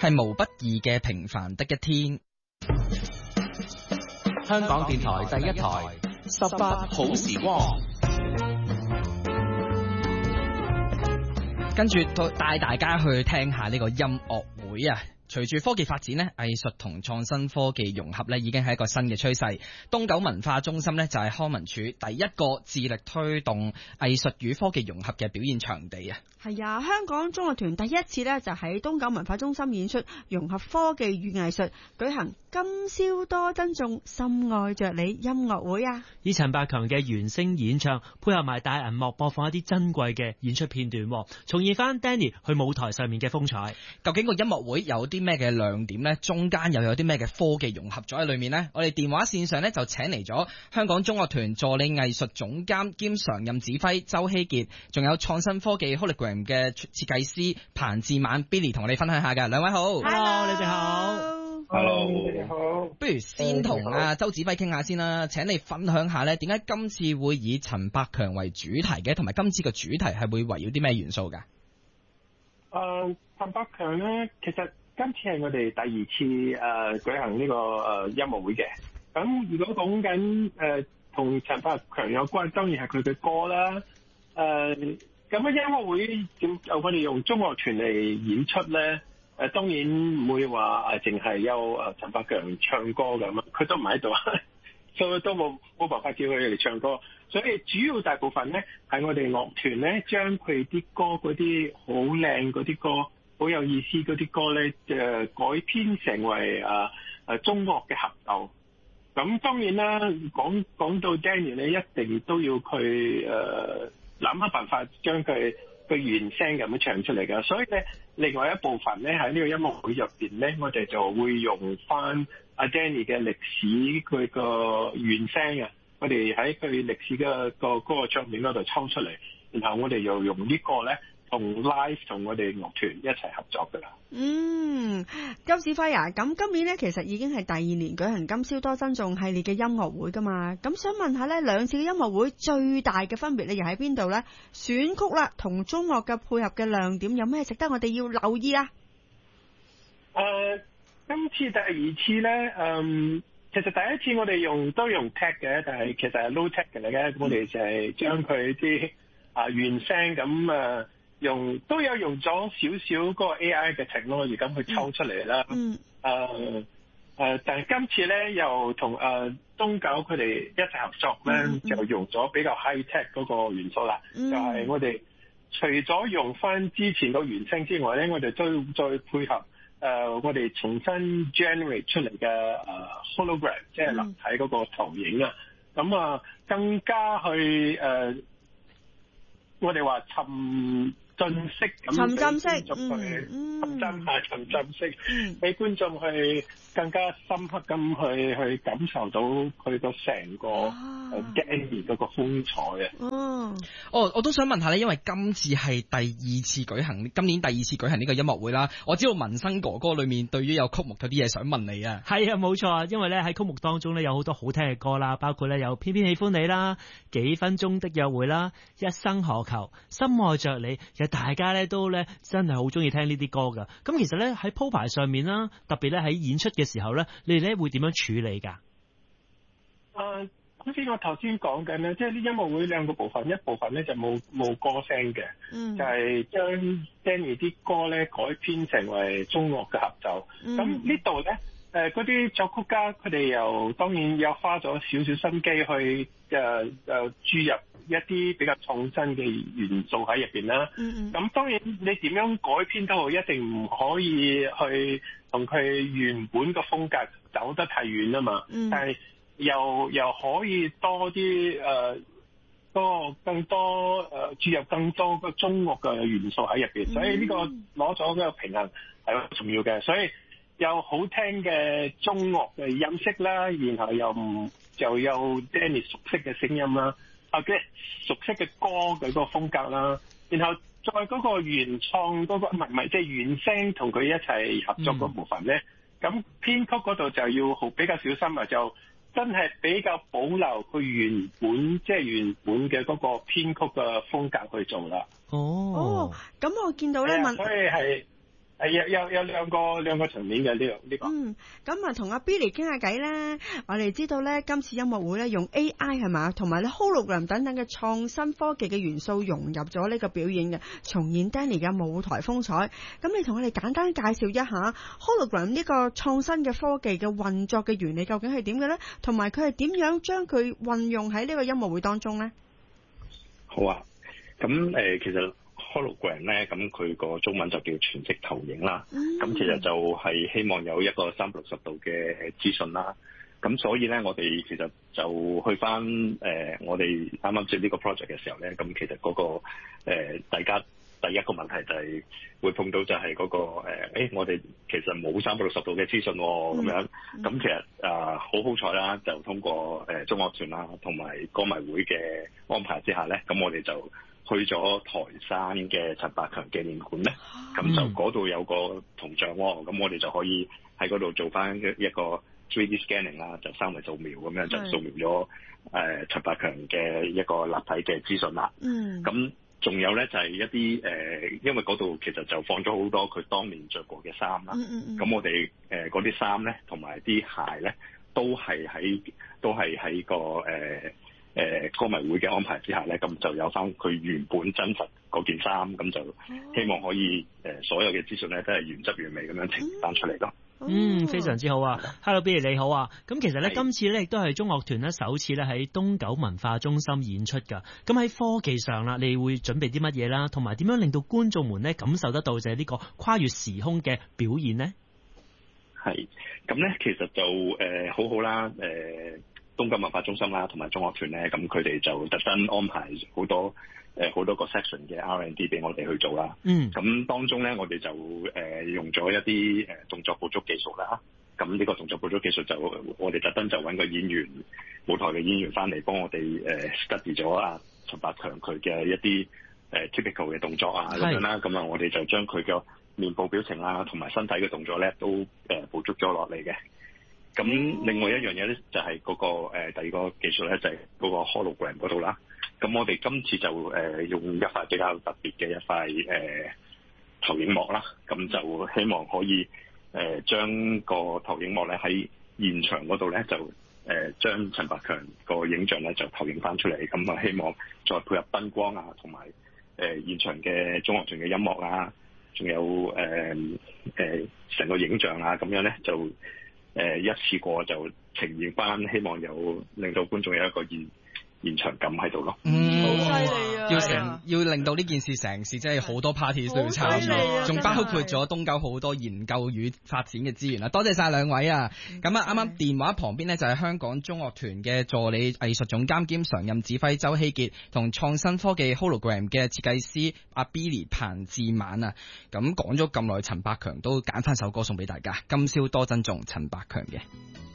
係無不易嘅平凡的一天。 香港電台第一台18好時光。 跟住帶大家去聽下呢個音樂會啊！隨住科技發展呢，藝術同創新科技融合呢已經係一個新嘅趨勢。東九文化中心呢就係康文署第一個致力推動藝術與科技融合嘅表演場地啊！ 係啊，香港中樂團第一次呢就喺東九文化中心演出融合科技與藝術，舉行今宵多珍重深愛着你音樂會啊！ 以陳百強嘅原聲演唱配合埋大銀幕播放一啲珍貴嘅演出片段，重現翻 Danny 去舞台上面嘅風采。 究竟個音樂會有啲咩嘅亮點呢？中間又有啲咩嘅科技融合咗喺裏面呢？我哋電話線上呢就請嚟咗香港中樂團助理藝術總監兼常任指揮周希傑，仲有創新科技 Hologram 嘅設計師彭志晚 Billy 同我哋分享下㗎。兩位好。 Hello， 你哋好。 Hello， 你哋好。 不如先同周指揮傾下先啦，請你分享下呢點解今次會以陳百強為主題嘅，同埋今次嘅主題係會圍繞啲咩元素㗎？ 陳百強咧，其實今次係我哋第二次舉行呢個音樂會嘅。咁如果講緊同陳百強有關，當然係佢嘅歌啦。咁嘅音樂會我哋用中樂團嚟演出咧，當然唔會話淨係有陳百強唱歌咁啊，佢都唔喺度，所以都冇辦法叫佢嚟唱歌。所以主要大部分咧係我哋樂團咧將佢啲歌嗰啲好靚嗰啲歌，好有意思嗰啲歌咧，改編成為中樂嘅合奏。咁當然啦，講到 Danny 咧，一定都要佢諗下辦法將佢原聲咁樣唱出嚟㗎。所以咧，另外一部分咧喺呢個音樂會入邊咧，我哋就會用翻阿 Danny 嘅歷史佢個原聲啊，我哋喺佢歷史嘅個唱片嗰度抽出嚟，然後我哋又用呢個咧同 live 同我哋樂團一齊合作㗎啦。 周指揮啊，咁今年呢其實已經係第2年舉行今宵多珍重系列嘅音樂會㗎嘛，咁想問下呢兩次嘅音樂會最大嘅分別呢又喺邊度呢？選曲啦同中樂嘅配合嘅亮點有咩值得我哋要留意啊？ 今次第二次呢，其實第一次我哋都用 tech 嘅，但係其實係 low tech 嘅嚟嘅，我哋就係將佢啲原聲咁都有用咗少少嗰個 AI 嘅technology咁去抽出嚟啦。但係今次咧又同東九佢哋一齊合作咧，就用咗比較 high tech 嗰個元素啦。就係我哋除咗用翻之前個原聲之外咧，我哋都再配合我哋重新 generate 出嚟嘅hologram， 即係立體嗰個投影啊。咁更加去我哋話沉浸式咁， 沉浸式， 沉浸式，俾觀眾去更加深刻咁去感受到佢個成個Danny 嗰個風采啊！ 我都想問下咧，因為今次係第2次舉行，今年第2次舉行呢個音樂會啦。我知道民生哥哥裏面對於有曲目有啲嘢想問你啊。 係啊，冇錯啊，因為咧喺曲目當中咧有好多好聽嘅歌啦，包括咧有偏偏喜歡你啦、幾分鐘的約會啦、一生何求、深愛着你。其實大家咧都咧真係好中意聽呢啲歌噶。咁其實咧喺鋪排上面啦，特別咧喺演出嘅時候咧，你哋咧會點樣處理噶？ 好似我頭先講緊咧，即係啲音樂會兩個部分，一部分咧就冇歌聲嘅，就係將 Danny 啲歌咧改編成為中樂嘅合奏。咁呢度咧，嗰啲作曲家佢哋又當然有花咗少少心機去注入一啲比較創新嘅元素喺入邊啦。咁當然你點樣改編都好，一定唔可以去同佢原本個風格走得太遠啊嘛。但係又可以多啲更多注入更多個中樂嘅元素喺入邊，所以呢個攞咗個平衡係好重要嘅。所以有好聽嘅中樂嘅音色啦，然後又有 Danny 熟悉嘅聲音啦，或者熟悉嘅歌嘅嗰個風格啦，然後再嗰個原創嗰個唔係即係原聲同佢一齊合作嗰部分咧，咁編曲嗰度就要比較小心啊，就真係比較保留佢原本嘅嗰個編曲嘅風格去做啦。 咁我見到咧所以係有兩個層面嘅呢個。 咁啊，同阿 Billy 傾下偈咧。我哋知道咧，今次音樂會咧用 AI 係嘛，同埋咧 Hologram 等等嘅創新科技嘅元素融入咗呢個表演嘅，重現 Danny 嘅舞台風采。咁你同我哋簡單介紹一下 Hologram 呢個創新嘅科技嘅運作嘅原理究竟係點嘅咧？同埋佢係點樣將佢運用喺呢個音樂會當中咧？ 好啊，咁其實 Hologram 咧，咁佢個中文就叫全息投影啦。咁其實就係希望有一個360度嘅資訊啦。咁所以咧，我哋其實就去翻我哋啱啱接呢個 project 嘅時候咧，咁其實嗰個大家第一個問題就係會碰到就係嗰個我哋其實冇360度嘅資訊喎，咁樣。咁其實好彩啦，就通過中樂團啦同埋歌迷會嘅安排之下咧，咁我哋就去咗台山嘅陳百強紀念館咧，咁就嗰度有個銅像喎，咁我哋就可以喺嗰度做翻一個 3D scanning 啦，就三維掃描咁樣就掃描咗陳百強嘅一個立體嘅資訊啦。咁仲有咧就係一啲因為嗰度其實就放咗好多佢當年着過嘅衫啦。咁我哋嗰啲衫咧同埋啲鞋咧都係喺個歌迷會嘅安排之下咧，咁就有翻佢原本真實嗰件衫，咁就希望可以所有嘅資訊咧都係原汁原味咁樣呈現翻出嚟咯。 非常之好啊 ！Hello Billy 你好啊！咁其實咧今次咧亦都係中樂團咧首次咧喺東九文化中心演出㗎。咁喺科技上啦，你會準備啲乜嘢啦？同埋點樣令到觀眾們咧感受得到就係呢個跨越時空嘅表現呢？係咁咧，其實就好好啦。東九文化中心啦，同埋中樂團咧，咁佢哋就特登安排好多個 section 嘅 R&D 俾我哋去做啦。咁當中咧，我哋就用咗一啲動作捕捉技術啦。咁呢個動作捕捉技術就我哋特登就揾個演員舞台嘅演員翻嚟幫我哋study 咗陳百強佢嘅一啲typical 嘅動作啊咁樣啦。咁啊，我哋就將佢嘅面部表情啦，同埋身體嘅動作咧都捕捉咗落嚟嘅。咁另外一樣嘢咧，就係嗰個第二個技術咧，就係嗰個 Hologram 嗰度啦。咁我哋今次就用一塊比較特別嘅一塊投影幕啦。咁就希望可以將個投影幕咧喺現場嗰度咧，就將陳百強個影像咧就投影翻出嚟。咁啊，希望再配合燈光啊，同埋現場嘅中樂團嘅音樂啊，仲有成個影像啊，咁樣咧就一次過就呈現翻，希望有令到觀眾有一個現場感喺度咯。 好犀利啊！ 要令到呢件事成事，真係好多 party 都要參與，仲包括咗東九好多研究與發展嘅資源啦。多謝晒兩位啊！咁啊，啱啱電話旁邊呢，就係香港中樂團嘅助理藝術總監兼常任指揮周希傑，同創新科技 Hologram 嘅設計師阿 Billy 彭志猛啊。咁講咗咁耐，陳百強都揀翻首歌送俾大家，今宵多珍重陳百強嘅。